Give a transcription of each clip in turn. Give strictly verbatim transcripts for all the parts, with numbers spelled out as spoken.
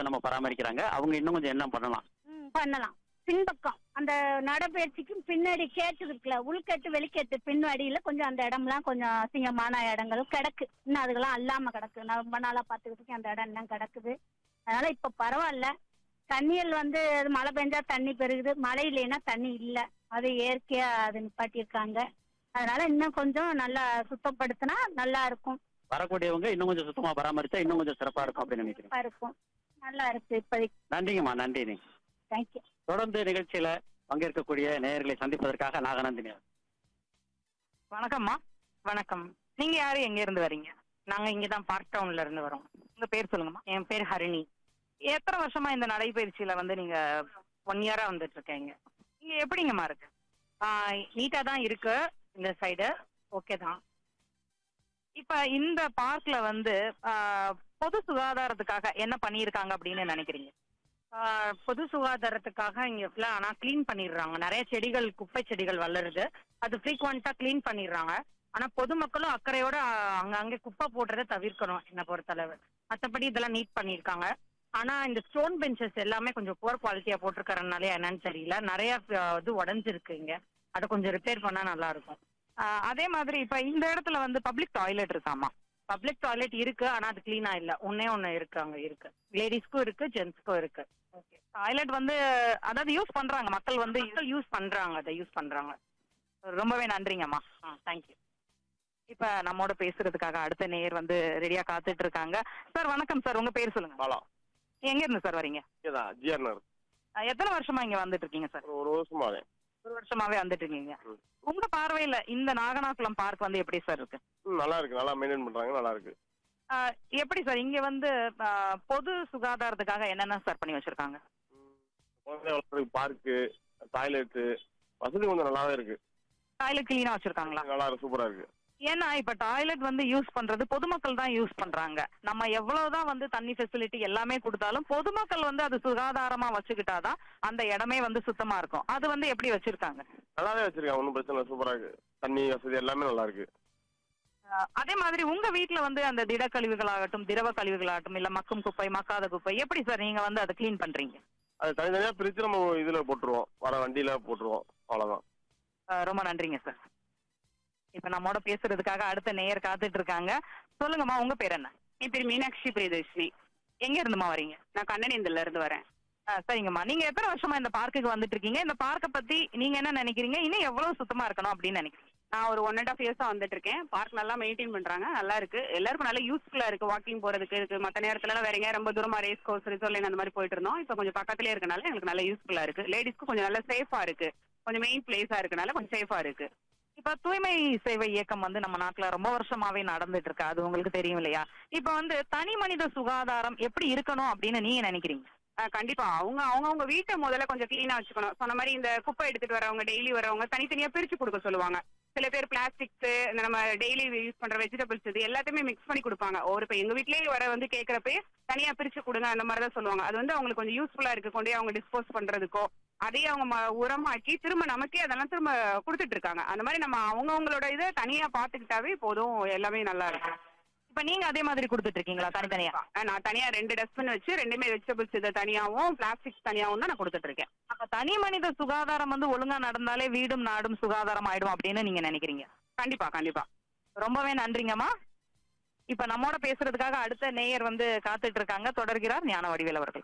ஆரோக்கியத்தை நம்ம பராமரிக்கிறாங்க. அவங்க இன்னும் கொஞ்சம் என்ன பண்ணலாம்? ம், பண்ணலாம். பின்பக்கம் அந்த நடைபயிற்சிக்கும் பின்னாடி கேட்டு இருக்குல்ல, உள்கட்டு வெளிக்கட்டு பின்னாடியில கொஞ்சம் அந்த இடம்லாம் கொஞ்சம் அசிங்கமான இடங்கள் கிடக்கு. இன்னும் அதுக்கெல்லாம் அல்லாம கிடக்கு. நான் ரொம்ப நாளா பார்த்துக்கிட்டு இருக்கேன், அந்த இடம் இன்னும் கிடக்குது. அதனால இப்ப பரவாயில்ல. தண்ணியல் வந்து மழை பெஞ்சா தண்ணி பெருகுது, மழை இல்லைன்னா தண்ணி இல்ல. அது இயற்கையா அது நிப்பாட்டியிருக்காங்க. அதனால இன்னும் கொஞ்சம் நல்லா சுத்தப்படுத்தினா நல்லா இருக்கும். வரக்கூடியவங்க இன்னும் கொஞ்சம் சுத்தமா பராமரிச்சா இன்னும் கொஞ்சம் சிறப்பா இருக்கும் அப்படின்னு நினைக்கிறேன். சிறப்பா இருக்கும். நல்லா இருக்கு இப்போதைக்கு. நன்றிங்கம்மா, நன்றி. நீங்க தேங்க்யூ. தொடர்ந்து நிகழ்ச்சியில பங்கேற்கக்கூடிய நேயர்களை சந்திப்பதற்காக நாகநந்தினி. வணக்கம்மா. வணக்கம். நீங்க யாரு, எங்க இருந்து வரீங்க? நாங்க இங்கதான் பார்க் டவுன்ல இருந்து வரோம். உங்க பேர் சொல்லுங்கம்மா. என் பேர் ஹரிணி. எத்தனை வருஷமா இந்த நடைபயிற்சியில வந்து நீங்க ஒன் இயரா வந்துட்டு இருக்கீங்க? இங்க எப்படிங்கம்மா இருக்கு? நீட்டா தான் இருக்கு இந்த சைடு. ஓகே தான். இப்ப இந்த பார்க்ல வந்து ஆஹ், பொது சுகாதாரத்துக்காக என்ன பண்ணியிருக்காங்க அப்படின்னு நினைக்கிறீங்க? ஆஹ், பொது சுகாதாரத்துக்காக இங்க ஃபுல்லா ஆனா கிளீன் பண்ணிடுறாங்க. நிறைய செடிகள், குப்பை செடிகள் வளருது. அது ஃப்ரீக்வெண்டா கிளீன் பண்ணிடுறாங்க. ஆனா பொதுமக்களும் அக்கறையோட ஆஹ், அங்கங்க குப்பை போடுறதை தவிர்க்கணும் என்ன பொறுத்தளவு. மற்றபடி இதெல்லாம் நீட் பண்ணியிருக்காங்க. ஆனா இந்த ஸ்டோன் பெஞ்சஸ் எல்லாமே கொஞ்சம் புவர் குவாலிட்டியா போட்டிருக்கறதுனால என்னன்னு தெரியல, நிறைய ஆஹ், இது உடஞ்சிருக்கு இங்க. அதை கொஞ்சம் ரிப்பேர் பண்ணா நல்லா இருக்கும். ஆஹ், அதே மாதிரி இப்ப இந்த இடத்துல வந்து பப்ளிக் டாய்லெட் இருக்காமா? பப்ளிக் டாய்லெட் இருக்கு, ஆனா அது கிளீனா இல்ல. ஒன்னே ஒண்ணு இருக்கு, அங்க இருக்கு. லேடிஸ்க்கும் இருக்கு, ஜென்ஸ்க்கும் இருக்கு. டாய்லெட் வந்து அதாவது யூஸ் பண்றாங்க மக்கள், வந்து யூஸ் பண்றாங்க, அதை யூஸ் பண்றாங்க. ரொம்பவே நன்றிங்கம்மா. ஆ, தேங்க்யூ. இப்ப நம்மோட பேசுறதுக்காக அடுத்த நேயர் வந்து ரெடியா காத்துட்டு இருக்காங்க. சார் வணக்கம் சார், உங்க பேர் சொல்லுங்க. பாலா. எங்க இருந்து சார் வரீங்க? இங்கதான் ஜிஆர் நகர். அஹ், எத்தனை வருஷமா இங்க வந்துட்டு இருக்கீங்க சார்? ஒரு ஒரு வருஷமாவே. ஒரு வருஷமாவே வந்துட்டு இருக்கீங்க. ம். உங்க பார்வையில இந்த நாகனாகுளம் பார்க் வந்து எப்படி சார் இருக்கு? ம், நல்லா இருக்கு. நல்லா மெயின்டைன் பண்றாங்க. நல்லா இருக்கு. அஹ், எப்படி சார் இங்க வந்து அஹ், பொது சுகாதாரத்துக்காக என்னென்ன சார் பண்ணி வச்சிருக்காங்க? ம், குழந்தை வளர்றதுக்கு பார்க்கு, டாய்லெட்டு வசதி கொஞ்சம் நல்லாவே இருக்கு. டாய்லெட் கிளீனா வச்சிருக்காங்களா? நல்லா இருக்கு. சூப்பரா இருக்கு. ஏன்னா இப்ப டாய்லெட் வந்து யூஸ் பண்றது பொதுமக்கள் தான் யூஸ் பண்றாங்க. நம்ம எவ்வளவுதான் வந்து தண்ணி ஃபெசிலிட்டி எல்லாமே கொடுத்தாலும் பொதுமக்கள் வந்து அது சுகாதாரமா வச்சுக்கிட்டாதான் அந்த இடமே வந்து சுத்தமா இருக்கும். அது வந்து எப்படி வச்சிருக்காங்க? நல்லாவே வச்சிருக்காங்க. ஒன்றும் பிரச்சனை இல்லை. சூப்பரா இருக்கு. தண்ணி வசதி எல்லாமே நல்லா இருக்கு. அஹ், அதே மாதிரி உங்க வீட்டுல வந்து அந்த திட கழிவுகளாகட்டும், திரவ கழிவுகளாகட்டும், இல்ல மக்கும் குப்பை, மக்காத குப்பை, எப்படி சார் நீங்க வந்து அதை கிளீன் பண்றீங்க? அது தனித்தனியா பிரிச்சு நம்ம இதுல போட்டுருவோம். வர வண்டியில போட்டுருவோம். அவ்வளவுதான். அஹ், ரொம்ப நன்றிங்க சார். இப்ப நம்மோட பேசுறதுக்காக அடுத்த நேயர் காத்துட்டு இருக்காங்க. சொல்லுங்கம்மா, உங்க பேர் என்ன? என் பேர் மீனாட்சி பிரியதர்ஷினி. எங்க இருந்துமா வரீங்க? நான் கண்ணனேந்தல்ல இருந்து வரேன். அஹ், சரிங்கம்மா. நீங்க எத்தனை வருஷமா இந்த பார்க்குக்கு வந்துட்டு இருக்கீங்க? இந்த பார்க்கை பத்தி நீங்க என்ன நினைக்கிறீங்க? இன்னும் எவ்வளவு சுத்தமா இருக்கணும் அப்படின்னு நினைக்கிறீங்க? நான் ஒரு ஒன் அண்ட் ஆஃப் இயர்ஸா வந்துட்டு இருக்கேன். பார்க் நல்லா மெயின்டைன் பண்றாங்க, நல்லா இருக்கு. எல்லாருக்கும் நல்லா யூஸ்ஃபுல்லா இருக்கு. வாக்கிங் போறதுக்கு இருக்கு. மற்ற நேரத்துல எல்லாம் வேற எங்கேயா ரொம்ப தூரமா ரேஸ் கோர்ஸ், ரிசோர்ட் அந்த மாதிரி போயிட்டு இருந்தோம். இப்போ கொஞ்சம் பக்கத்துலயே இருக்கனால எங்களுக்கு நல்லா யூஸ்ஃபுல்லா இருக்கு. லேடிஸ்க்கு கொஞ்சம் நல்லா சேஃபா இருக்கு. கொஞ்சம் மெயின் பிளேஸா இருக்கனால கொஞ்சம் சேஃபா இருக்கு. இப்ப தூய்மை சேவை இயக்கம் வந்து நம்ம நாட்டுல ரொம்ப வருஷமாவே நடந்துட்டு இருக்கு. அது உங்களுக்கு தெரியும் இல்லையா? இப்ப வந்து தனி மனித சுகாதாரம் எப்படி இருக்கணும் அப்படின்னு நீங்க நினைக்கிறீங்க? ஆஹ் கண்டிப்பா அவங்க அவங்கவுங்க வீட்டை முதல்ல கொஞ்சம் கிளீனா வச்சுக்கணும். சொன்ன மாதிரி இந்த குப்பை எடுத்துட்டு வரவங்க, டெய்லி வரவங்க தனித்தனியா பிரிச்சு கொடுக்க சொல்லுவாங்க. சில பேர் பிளாஸ்டிக்ஸ், இந்த நம்ம டெய்லி யூஸ் பண்ற வெஜிடபிள்ஸ், இது எல்லாத்தையுமே மிக்ஸ் பண்ணி கொடுப்பாங்க. ஒரு இப்ப எங்க வீட்லயே வர வந்து கேட்கறப்ப தனியா பிரிச்சு கொடுங்க அந்த மாதிரி தான் சொல்லுவாங்க. அது வந்து அவங்களுக்கு கொஞ்சம் யூஸ்ஃபுல்லா இருக்கு. கொண்டு அவங்க டிஸ்போஸ் பண்றதுக்கோ அதையே அவங்க ம- உரமாக்கி திரும்ப நமக்கே அதெல்லாம் திரும்ப கொடுத்துட்டு இருக்காங்க. அந்த மாதிரி நம்ம அவங்கவுங்களோட இதை தனியா பாத்துக்கிட்டாவே போதும், எல்லாமே நல்லா இருக்கும். இப்ப நீங்க அதே மாதிரி கொடுத்துட்டு இருக்கீங்களா தனித்தனியா? ஆஹ் நான் தனியா ரெண்டு டஸ்ட்பின் வச்சு ரெண்டுமே வெஜிடபிள்ஸ் இதை தனியாவும் பிளாஸ்டிக்ஸ் தனியாவும் தான் நான் கொடுத்துட்டு இருக்கேன். அப்ப தனி மனித சுகாதாரம் வந்து ஒழுங்கா நடந்தாலே வீடும் நாடும் சுகாதாரம் ஆயிடும் அப்படின்னு நீங்க நினைக்கிறீங்க? கண்டிப்பா கண்டிப்பா. ரொம்பவே நன்றிங்கம்மா. இப்ப நம்மோட பேசுறதுக்காக அடுத்த நேயர் வந்து காத்துட்டு இருக்காங்க. தொடர்கிறார் ஞான வடிவேல் அவர்கள்.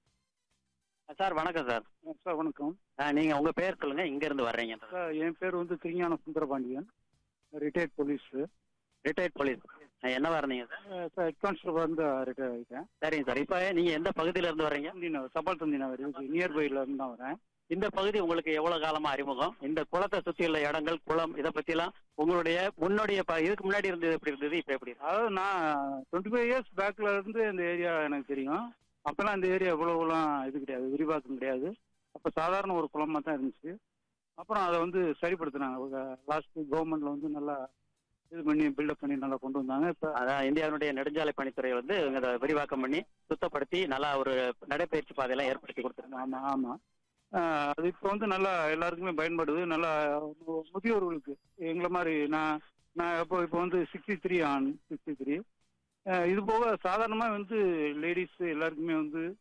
சார் வணக்கம் சார். சார் வணக்கம். அஹ், நீங்க உங்க பேர் சொல்லுங்க, இங்க இருந்து வர்றீங்க. சார் என் பேர் வந்து திருஞான Sundarapandian, retired police. Retired police. என்னவா இருந்தீங்க சார்? சார் ஹெட் கான்ஸ்டபிள் வந்து ரிட்டையர் ஆகிட்டேன். சரிங்க சார். இப்ப நீங்க எந்த பகுதியில இருந்து வர்றீங்க? தந்தி நகர், தபால் தந்தி நகர் நியர்பைல இருந்து தான் வரேன். இந்த பகுதி உங்களுக்கு எவ்வளவு காலமா அறிமுகம்? இந்த குளத்தை சுத்தி உள்ள இடங்கள், குளம், இதை பத்தி எல்லாம் உங்களுடைய முன்னுடைய ப- இதுக்கு முன்னாடி இருந்தது எப்படி இருந்தது, இப்ப எப்படி இருக்கு? அதாவது நான் டுவெண்ட்டி ஃபைவ் இயர்ஸ் பேக்ல இருந்து இந்த ஏரியா எனக்கு தெரியும். அப்பெல்லாம் இந்த ஏரியா இவ்வளவுலாம் இது கிடையாது, விரிவாக்கம் கிடையாது. அப்போ சாதாரண ஒரு குளமா தான் இருந்துச்சு. அப்புறம் அதை வந்து சரிப்படுத்தினாங்க. லாஸ்ட் கவர்மெண்ட்ல வந்து நல்லா இது பண்ணி பில்டப் பண்ணி நல்லா கொண்டு வந்தாங்க. இப்போ அதான் இந்தியாவினுடைய நெடுஞ்சாலை பணித்துறை வந்து இவங்க அதை விரிவாக்கம் பண்ணி சுத்தப்படுத்தி நல்லா ஒரு நடைபயிற்சி பாதையெல்லாம் ஏற்படுத்தி கொடுத்துருக்காங்க. ஆமாம் ஆமாம். அது இப்போ வந்து நல்லா எல்லாருக்குமே பயன்படுது. நல்லா மு- முதியோர்களுக்கு எங்களை மாதிரி நான் நான் இப்போ இப்போ வந்து sixty three on sixty three இது போக சாதாரணமாக வந்து லேடிஸ் எல்லாருக்குமே வந்து